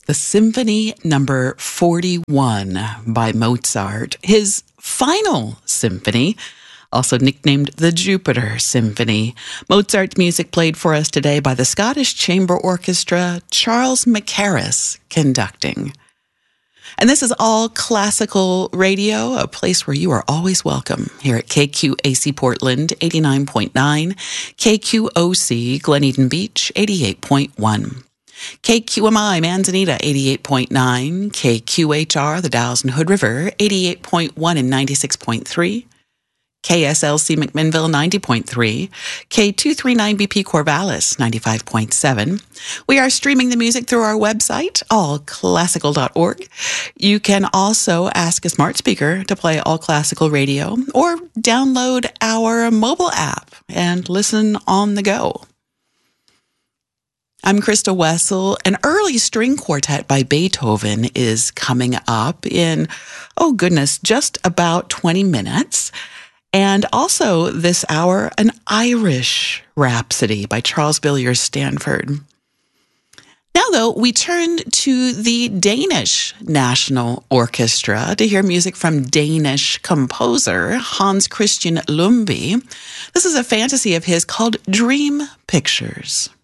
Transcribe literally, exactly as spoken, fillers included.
the Symphony Number forty-one by Mozart, his final symphony, also nicknamed the Jupiter Symphony. Mozart's music played for us today by the Scottish Chamber Orchestra, Charles Mackerras conducting. And this is All Classical Radio, a place where you are always welcome here at K Q A C Portland, eighty-nine point nine, K Q O C Glen Eden Beach, eighty-eight point one. K Q M I Manzanita, eighty-eight point nine, K Q H R, the Dalles and Hood River, eighty-eight point one and ninety-six point three, K S L C McMinnville, ninety point three, K two thirty-nine B P Corvallis, ninety-five point seven. We are streaming the music through our website, all classical dot org. You can also ask a smart speaker to play All Classical Radio or download our mobile app and listen on the go. I'm Krista Wessel. An early string quartet by Beethoven is coming up in, oh goodness, just about twenty minutes. And also this hour, an Irish Rhapsody by Charles Villiers Stanford. Now, though, we turn to the Danish National Orchestra to hear music from Danish composer Hans Christian Lumbye. This is a fantasy of his called Dream Pictures.